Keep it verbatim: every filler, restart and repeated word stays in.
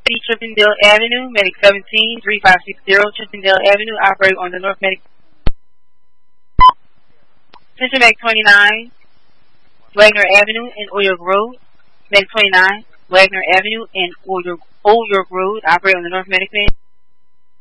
Chippendale Avenue, Medic seventeen, three five six zero, Chippendale Avenue, operate on the North Medic. Attention Medic twenty-nine, Wagner Avenue and Old Road, Medic twenty-nine, Wagner Avenue and Old York Road, operate on the North Medic.